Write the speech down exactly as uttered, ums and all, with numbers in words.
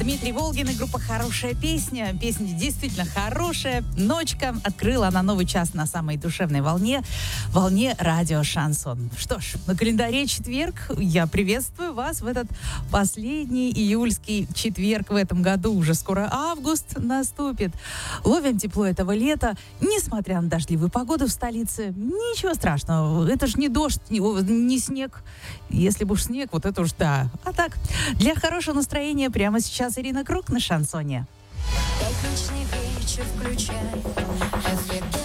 Дмитрий Волгин и группа «Хорошая песня». Песня действительно хорошая. Ночка. Открыла она новый час на самой душевной волне. Волне радио «Шансон». Что ж, на календаре четверг. Я приветствую вас в этот последний июльский четверг в этом году. Уже скоро август наступит. Ловим тепло этого лета. Несмотря на дождливую погоду в столице, ничего страшного. Это ж не дождь, не, не снег. Если бы уж снег, вот это уж да. А так, для хорошего настроения прямо сейчас Ирина Круг на шансоне. Пятничный вечер включай.